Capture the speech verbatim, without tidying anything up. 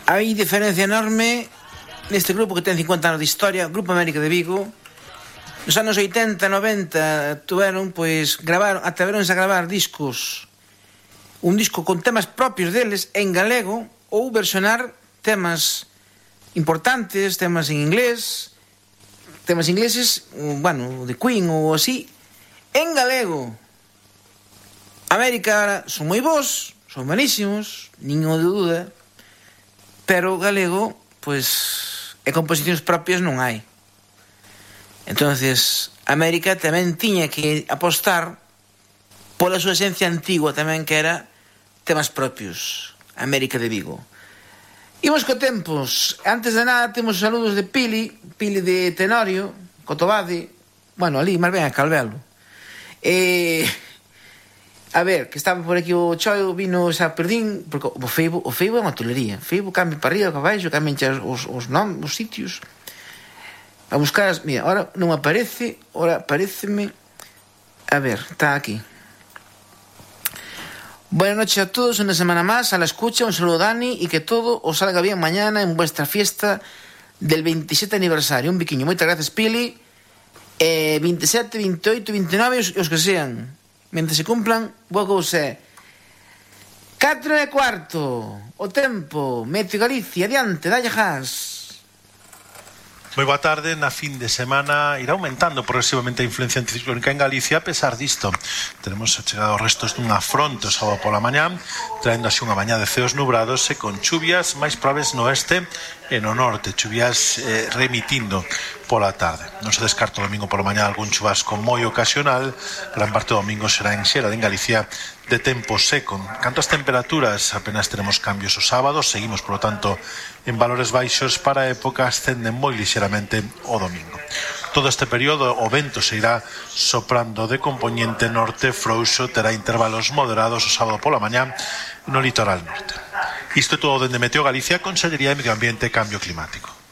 hai diferencia enorme neste grupo que ten cincuenta anos de historia, Grupo América de Vigo. Nos anos oitenta, noventa tuveron, pois, gravaron, atreveronse a gravar discos, un disco con temas propios deles en galego, ou versionar temas importantes, temas en inglés, temas ingleses, bueno, de Queen ou así, en galego. América son moi bons, son buenísimos, niño de duda, pero galego, pois, e composicións propias non hai. Entonces, América tamén tiña que apostar pola súa esencia antigua tamén, que era temas propios. América de Vigo. Imos co tempos. Antes de nada temos saludos de Pili, Pili de Tenorio, Cotobade, bueno, ali, máis ben a Calvelo. Eh, a ver, que estaba por aquí o Choio, vino esa perdín, porque o Facebook, o Facebook é unha tulería. O Facebook cambia para arriba, para baixo, cambia os, os nomes, os sitios. A buscar, as, mira, ahora non aparece, ahora apareceme, a ver, está aquí. Buenas noches a todos, una semana más a la escucha, un saludo Dani y que todo os salga bien mañana en vuestra fiesta del veintisiete aniversario. Un biquiño, moitas gracias Pili. eh, veintisiete, veintiocho, veintinueve os, os que sean, mientras se cumplan, boa cousa. catro e cuarto, o tempo, Meteo Galicia, adiante, dalle jas. Moi boa tarde. Na fin de semana irá aumentando progresivamente a influencia anticiclónica en Galicia. A pesar disto, teremos chegado restos dunha fronte o sábado pola mañá, traendo así unha mañá de ceos nubrados e con chuvias máis probables no oeste e no norte, chuvias eh, remitindo pola tarde. Non se descarta o domingo pola mañá algún chubasco moi ocasional. Gran parte do domingo será en xeral en Galicia de tempo seco. Canto ás temperaturas, apenas teremos cambios o sábado, seguimos, por lo tanto, en valores baixos. Para a época ascenden moi lixeramente o domingo. Todo este período o vento se irá soprando de componente norte frouxo, terá intervalos moderados o sábado pola mañá no litoral norte. Isto todo dende Meteo Galicia, Consellería de Medio Ambiente e Cambio Climático.